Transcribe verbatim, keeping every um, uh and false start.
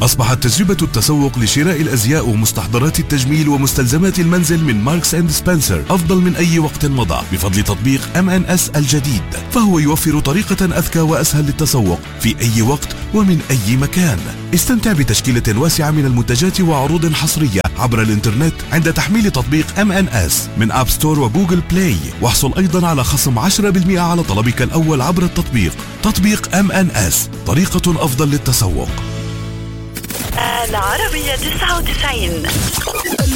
أصبحت تجربة التسوق لشراء الأزياء ومستحضرات التجميل ومستلزمات المنزل من ماركس أند سبنسر أفضل من أي وقت مضى بفضل تطبيق إم إن إس الجديد، فهو يوفر طريقة أذكى وأسهل للتسوق في أي وقت ومن أي مكان. استمتع بتشكيلة واسعة من المنتجات وعروض حصرية عبر الإنترنت عند تحميل تطبيق إم إن إس من أب ستور وجوجل بلاي، واحصل أيضا على خصم عشرة بالمئة على طلبك الأول عبر التطبيق. تطبيق إم إن إس، طريقة أفضل للتسوق. العربية تسعة وتسعين.